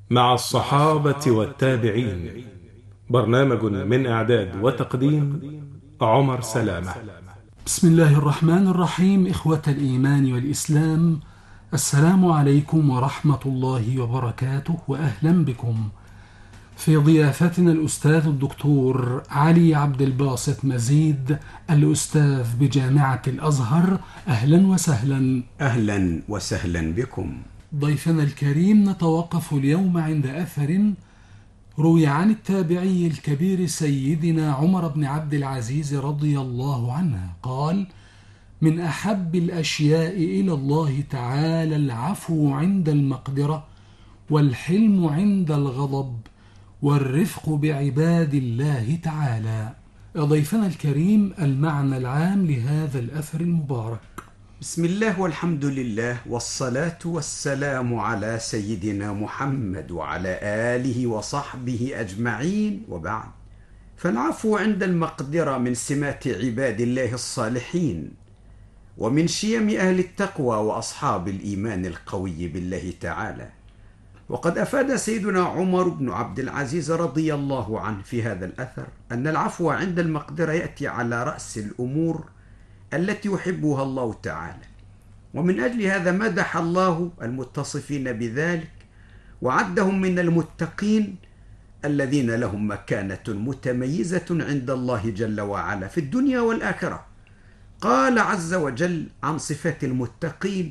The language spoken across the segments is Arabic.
مع الصحابة والتابعين. برنامج من إعداد وتقديم عمر سلامة. بسم الله الرحمن الرحيم. إخوة الإيمان والإسلام، السلام عليكم ورحمة الله وبركاته، وأهلا بكم في ضيافتنا الأستاذ الدكتور علي عبد الباسط مزيد، الأستاذ بجامعة الأزهر. أهلا وسهلا. أهلا وسهلا بكم. ضيفنا الكريم، نتوقف اليوم عند أثر روي عن التابعي الكبير سيدنا عمر بن عبد العزيز رضي الله عنه قال: من أحب الأشياء إلى الله تعالى العفو عند المقدرة، والحلم عند الغضب، والرفق بعباد الله تعالى. ضيفنا الكريم، المعنى العام لهذا الأثر المبارك. بسم الله والحمد لله، والصلاة والسلام على سيدنا محمد وعلى آله وصحبه أجمعين، وبعد. فالعفو عند المقدرة من سمات عباد الله الصالحين، ومن شيم أهل التقوى وأصحاب الإيمان القوي بالله تعالى. وقد أفاد سيدنا عمر بن عبد العزيز رضي الله عنه في هذا الأثر أن العفو عند المقدرة يأتي على رأس الأمور التي يحبها الله تعالى، ومن أجل هذا مدح الله المتصفين بذلك وعدهم من المتقين الذين لهم مكانة متميزة عند الله جل وعلا في الدنيا والآخرة. قال عز وجل عن صفات المتقين: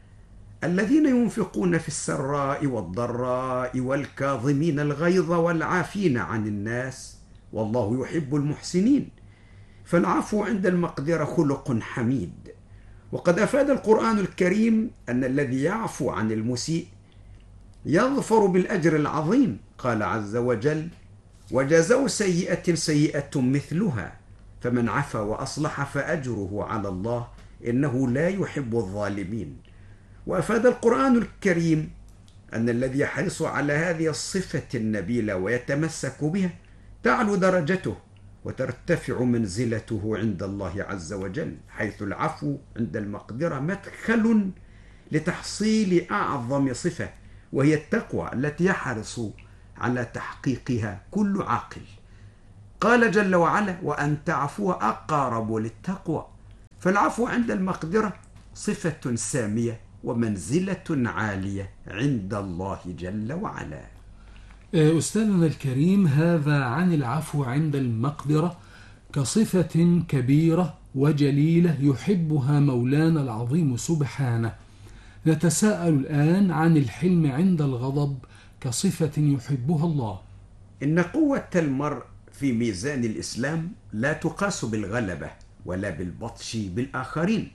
الذين ينفقون في السراء والضراء والكاظمين الغيظ والعافين عن الناس والله يحب المحسنين. فالعفو عند المقدرة خلق حميد. وقد أفاد القرآن الكريم أن الذي يعفو عن المسيء يظفر بالأجر العظيم. قال عز وجل: وجزاء سيئة سيئة مثلها فمن عفا وأصلح فأجره على الله إنه لا يحب الظالمين. وأفاد القرآن الكريم أن الذي يحرص على هذه الصفة النبيلة ويتمسك بها تعلو درجته وترتفع منزلته عند الله عز وجل، حيث العفو عند المقدرة مدخل لتحصيل أعظم صفة، وهي التقوى التي يحرص على تحقيقها كل عاقل. قال جل وعلا: وأن تعفو أقرب للتقوى. فالعفو عند المقدرة صفة سامية ومنزلة عالية عند الله جل وعلا. أستاذنا الكريم، هذا عن العفو عند المقدرة كصفة كبيرة وجليلة يحبها مولانا العظيم سبحانه. نتساءل الآن عن الحلم عند الغضب كصفة يحبها الله. إن قوة المرء في ميزان الإسلام لا تقاس بالغلبة ولا بالبطش بالآخرين،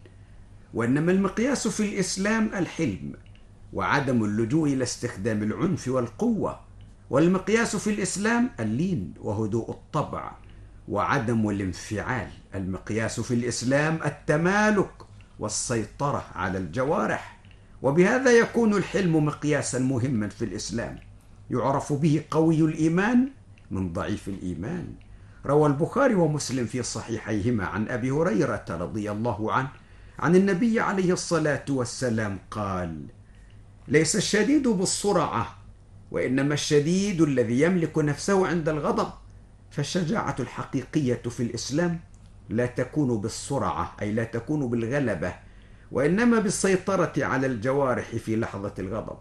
وإنما المقياس في الإسلام الحلم وعدم اللجوء إلى استخدام العنف والقوة. والمقياس في الإسلام اللين وهدوء الطبع وعدم الانفعال. المقياس في الإسلام التمالك والسيطرة على الجوارح. وبهذا يكون الحلم مقياسا مهما في الإسلام يعرف به قوي الإيمان من ضعيف الإيمان. روى البخاري ومسلم في صحيحيهما عن أبي هريرة رضي الله عنه عن النبي عليه الصلاة والسلام قال: ليس الشديد بالسرعة، وإنما الشديد الذي يملك نفسه عند الغضب. فالشجاعة الحقيقية في الإسلام لا تكون بالسرعة، أي لا تكون بالغلبة، وإنما بالسيطرة على الجوارح في لحظة الغضب.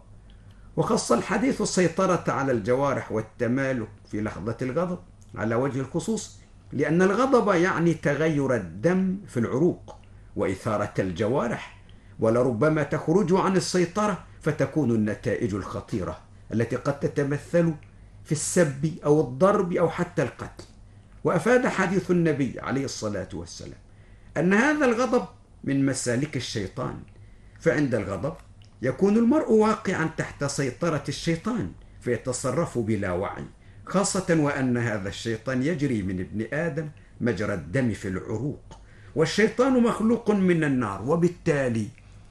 وخص الحديث السيطرة على الجوارح والتمالك في لحظة الغضب على وجه الخصوص، لأن الغضب يعني تغير الدم في العروق وإثارة الجوارح، ولربما تخرج عن السيطرة فتكون النتائج الخطيرة التي قد تتمثل في السب أو الضرب أو حتى القتل. وأفاد حديث النبي عليه الصلاة والسلام أن هذا الغضب من مسالك الشيطان، فعند الغضب يكون المرء واقعا تحت سيطرة الشيطان فيتصرف بلا وعي، خاصة وأن هذا الشيطان يجري من ابن آدم مجرى الدم في العروق، والشيطان مخلوق من النار. وبالتالي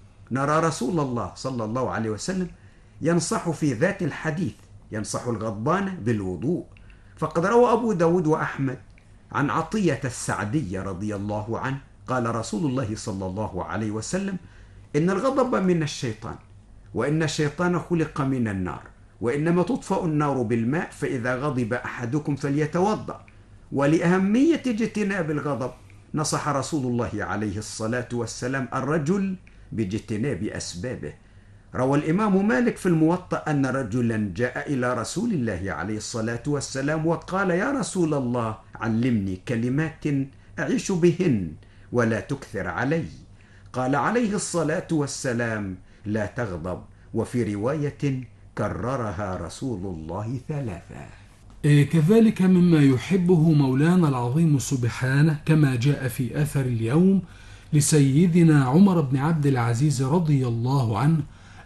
نرى رسول الله صلى الله عليه وسلم ينصح في ذات الحديث، ينصح الغضبان بالوضوء. فقد روى أبو داود وأحمد عن عطية السعدي رضي الله عنه قال رسول الله صلى الله عليه وسلم: إن الغضب من الشيطان، وإن الشيطان خلق من النار، وإنما تطفأ النار بالماء، فإذا غضب أحدكم فليتوضأ. ولأهمية اجتناب الغضب نصح رسول الله عليه الصلاة والسلام الرجل باجتناب أسبابه. روى الإمام مالك في الموطأ أن رجلا جاء إلى رسول الله عليه الصلاة والسلام وقال: يا رسول الله، علمني كلمات أعيش بهن ولا تكثر علي. قال عليه الصلاة والسلام: لا تغضب. وفي رواية كررها رسول الله 3. كذلك مما يحبه مولانا العظيم سبحانه كما جاء في أثر اليوم لسيدنا عمر بن عبد العزيز رضي الله عنه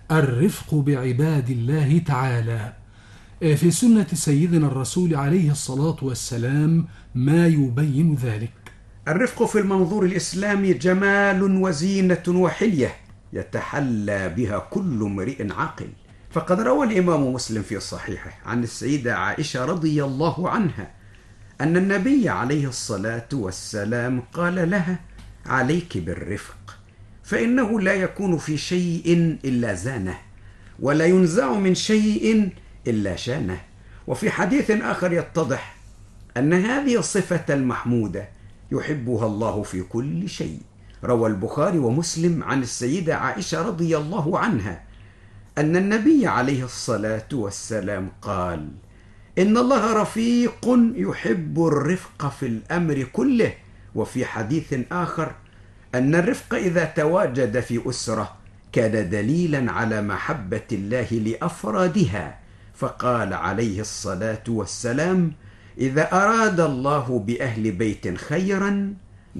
الرفق بعباد الله تعالى. في سنة سيدنا الرسول عليه الصلاة والسلام ما يبين ذلك. الرفق في المنظور الإسلامي جمال وزينة وحلية يتحلى بها كل امرئ عاقل. فقد روى الإمام مسلم في صحيحه عن السيدة عائشة رضي الله عنها أن النبي عليه الصلاة والسلام قال لها: عليك بالرفق، فإنه لا يكون في شيء إلا زانه، ولا ينزع من شيء إلا شانه. وفي حديث آخر يتضح أن هذه الصفة المحمودة يحبها الله في كل شيء. روى البخاري ومسلم عن السيدة عائشة رضي الله عنها أن النبي عليه الصلاة والسلام قال: إن الله رفيق يحب الرفق في الأمر كله. وفي حديث آخر أن الرفق إذا تواجد في أسرة كان دليلا على محبة الله لأفرادها، فقال عليه الصلاة والسلام: إذا أراد الله بأهل بيت خيرا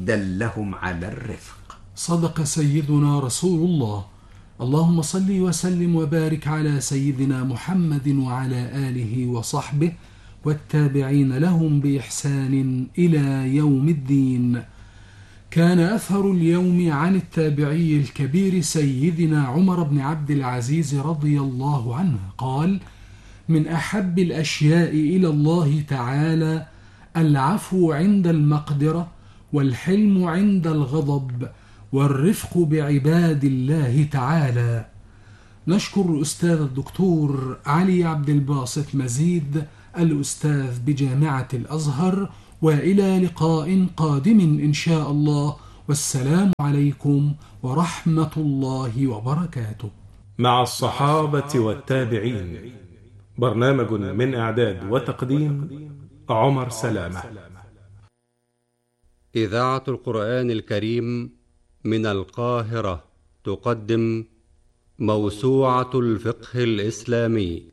دلهم على الرفق. صدق سيدنا رسول الله. اللهم صل وسلم وبارك على سيدنا محمد وعلى آله وصحبه والتابعين لهم بإحسان إلى يوم الدين. كان أثر اليوم عن التابعي الكبير سيدنا عمر بن عبد العزيز رضي الله عنه قال: من أحب الأشياء إلى الله تعالى العفو عند المقدرة، والحلم عند الغضب، والرفق بعباد الله تعالى. نشكر الأستاذ الدكتور علي عبد الباسط مزيد الأستاذ بجامعة الأزهر، وإلى لقاء قادم إن شاء الله، والسلام عليكم ورحمة الله وبركاته. مع الصحابة والتابعين، برنامج من إعداد وتقديم عمر سلامة. إذاعة القرآن الكريم من القاهرة تقدم موسوعة الفقه الإسلامي،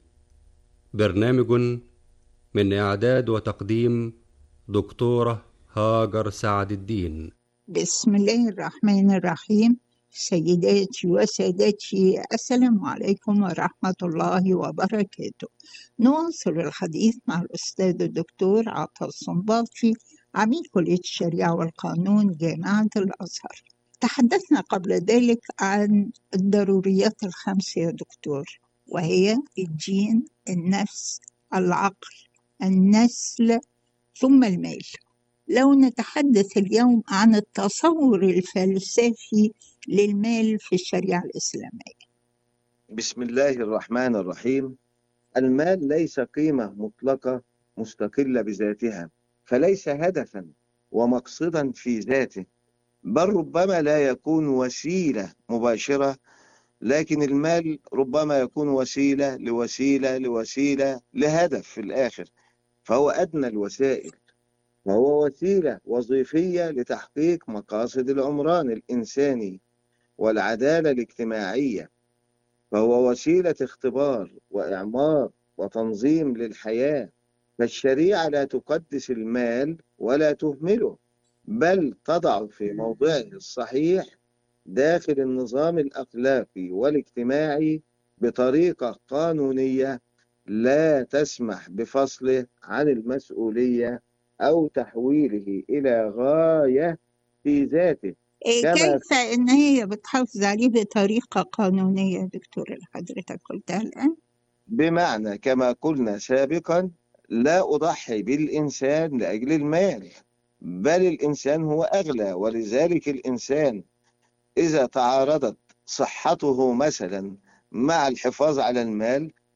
برنامج من إعداد وتقديم دكتورة هاجر سعد الدين. بسم الله الرحمن الرحيم. سيداتي وسادتي، السلام عليكم ورحمة الله وبركاته. نواصل الحديث مع الأستاذ الدكتور عطا الصنباطي، عميد كلية الشريعة والقانون جامعة الأزهر. تحدثنا قبل ذلك عن الضروريات الخمس يا دكتور، وهي الدين، النفس، العقل، النسل، ثم المال. لو نتحدث اليوم عن التصور الفلسفي للمال في الشريعة الإسلامية. بسم الله الرحمن الرحيم. المال ليس قيمة مطلقة مستقلة بذاتها، فليس هدفا ومقصدا في ذاته، بل ربما لا يكون وسيلة مباشرة، لكن المال ربما يكون وسيلة لوسيلة لهدف في الآخر، فهو أدنى الوسائل، وهو وسيلة وظيفية لتحقيق مقاصد العمران الإنساني والعدالة الاجتماعية، فهو وسيلة اختبار وإعمار وتنظيم للحياة. فالشريعة لا تقدس المال ولا تهمله، بل تضع في موضعه الصحيح داخل النظام الأخلاقي والاجتماعي بطريقة قانونية لا تسمح بفصله عن المسؤولية أو تحويله إلى غاية في ذاته. كيف إن هي بتحافظ عليه بطريقة قانونية دكتور اللي حضرتك قلتها الآن؟ بمعنى كما قلنا سابقا، لا أضحي بالإنسان لأجل المال، بل الإنسان هو أغلى، ولذلك الإنسان إذا تعارضت صحته مثلا مع الحفاظ على المال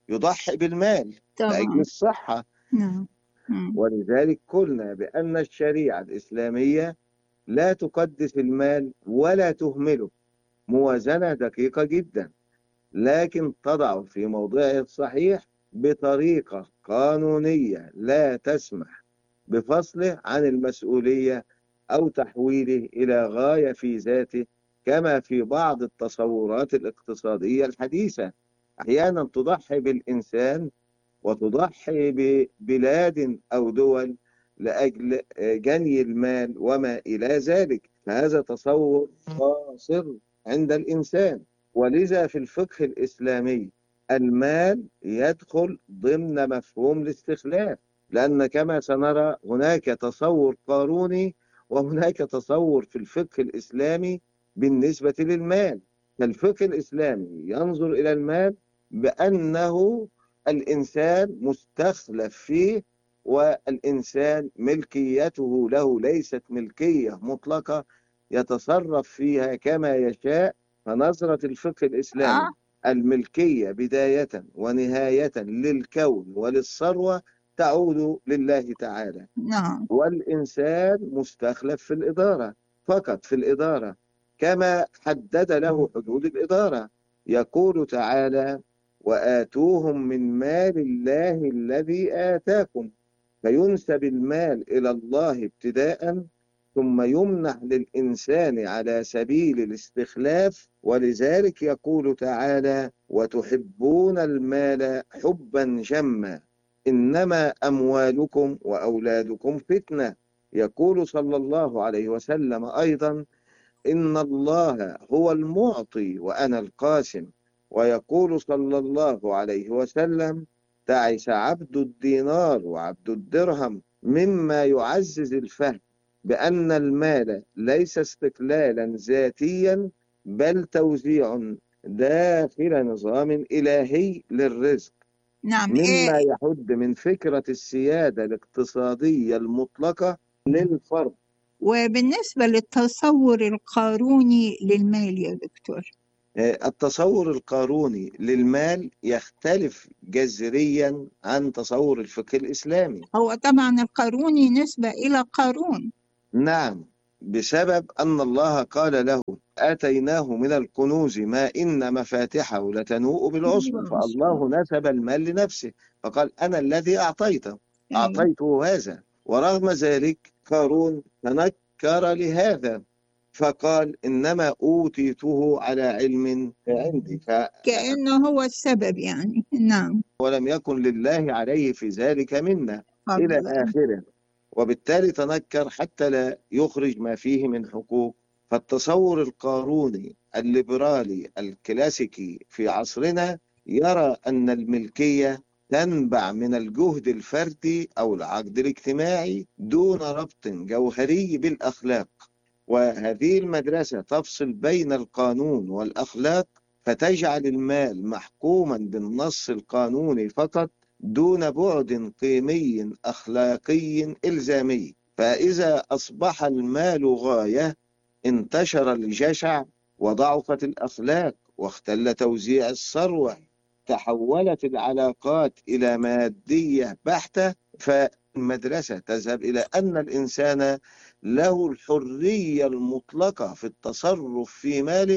يضحي بالمال لأجل طبعا. الصحة. نعم. ولذلك قلنا بأن الشريعة الإسلامية لا تقدس المال ولا تهمله، موازنة دقيقة جدا، لكن تضعه في موضعه الصحيح بطريقة قانونية لا تسمح بفصله عن المسؤولية أو تحويله إلى غاية في ذاته، كما في بعض التصورات الاقتصادية الحديثة أحيانا تضحي بالإنسان وتضحي ببلاد أو دول لأجل جني المال وما إلى ذلك، فهذا تصور قاصر عند الإنسان. ولذا في الفقه الإسلامي المال يدخل ضمن مفهوم الاستخلاف، لأن كما سنرى هناك تصور قاروني وهناك تصور في الفقه الإسلامي بالنسبة للمال. فالفقه الإسلامي ينظر إلى المال بأنه الإنسان مستخلف فيه، والإنسان ملكيته له ليست ملكية مطلقة يتصرف فيها كما يشاء. فنظرة الفقه الإسلامي الملكية بداية ونهاية للكون وللثروة تعود لله تعالى. نعم. والإنسان مستخلف في الإدارة، فقط في الإدارة، كما حدد له حدود الإدارة. يقول تعالى: وآتوهم من مال الله الذي آتاكم، فينسب المال إلى الله ابتداء، ثم يمنح للإنسان على سبيل الاستخلاف. ولذلك يقول تعالى: وتحبون المال حبا جما إنما أموالكم وأولادكم فتنة. يقول صلى الله عليه وسلم أيضا: إن الله هو المعطي وأنا القاسم. ويقول صلى الله عليه وسلم: تعس عبد الدينار وعبد الدرهم، مما يعزز الفهم بأن المال ليس استقلالا ذاتيا بل توزيع داخل نظام إلهي للرزق. نعم. مما يحد من فكرة السيادة الاقتصادية المطلقة للفرد. وبالنسبة للتصور القاروني للمال يا دكتور؟ التصور القاروني للمال يختلف جذريا عن تصور الفقه الإسلامي. هو طبعا القاروني نسبة إلى قارون. نعم، بسبب أن الله قال له: آتيناه من الكنوز ما إن مفاتحه لتنوء بالعصبة. فالله نسب المال لنفسه، فقال: أنا الذي أعطيته هذا. ورغم ذلك قارون تنكر لهذا فقال: إنما أوتيته على علم عندي، كأنه هو السبب يعني. نعم. ولم يكن لله عليه في ذلك منا إلى آخره. وبالتالي تنكر حتى لا يخرج ما فيه من حقوق. فالتصور القاروني الليبرالي الكلاسيكي في عصرنا يرى أن الملكية تنبع من الجهد الفردي أو العقد الاجتماعي دون ربط جوهري بالأخلاق. وهذه المدرسة تفصل بين القانون والأخلاق، فتجعل المال محكوما بالنص القانوني فقط دون بعد قيمي أخلاقي إلزامي. فإذا أصبح المال غاية انتشر الجشع وضعفت الأخلاق واختل توزيع الثروة، تحولت العلاقات إلى مادية بحتة. فالمدرسة تذهب إلى أن الإنسان له الحرية المطلقة في التصرف في ماله،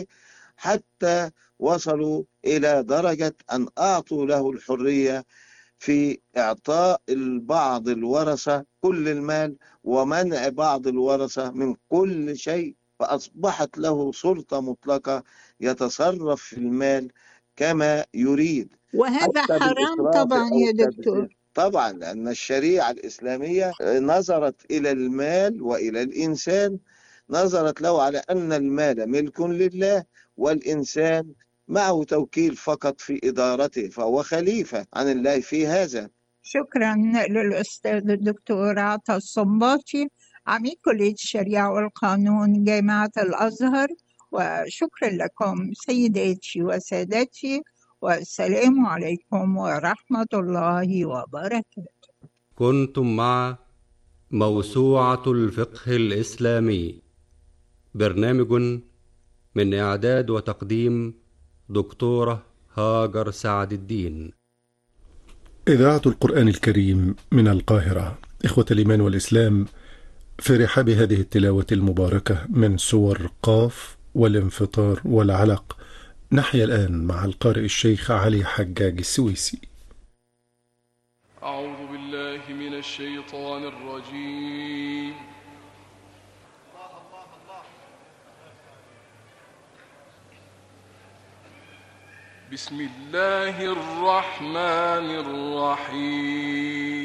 حتى وصلوا إلى درجة أن أعطوا له الحرية في إعطاء بعض الورثة كل المال ومنع بعض الورثة من كل شيء، فأصبحت له سلطة مطلقة يتصرف في المال كما يريد. وهذا حرام طبعا يا دكتور. طبعا، لأن الشريعة الإسلامية نظرت إلى المال وإلى الإنسان، نظرت له على أن المال ملك لله والإنسان معه توكيل فقط في إدارته، فهو خليفة عن الله في هذا. شكرا للأستاذ الدكتور عطا الصنباطي عميد كلية الشريعة والقانون جامعة الأزهر، وشكرا لكم سيداتي وسادتي، والسلام عليكم ورحمة الله وبركاته. كنتم مع موسوعة الفقه الإسلامي، برنامج من إعداد وتقديم دكتورة هاجر سعد الدين. إذاعة القرآن الكريم من القاهرة. إخوة الإيمان والإسلام، في رحاب هذه التلاوة المباركة من سور قاف والانفطار والعلق، نحيا الآن مع القارئ الشيخ علي حجاج السويسي. أعوذ بالله من الشيطان الرجيم. بسم الله الرحمن الرحيم.